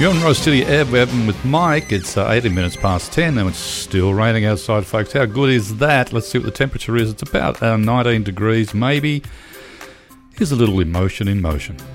You're on Rose City Airweb with Mike. It's 18 minutes past 10 and it's still raining outside, folks. How good is that? Let's see what the temperature is. It's about 19 degrees, maybe. Here's a little emotion in motion.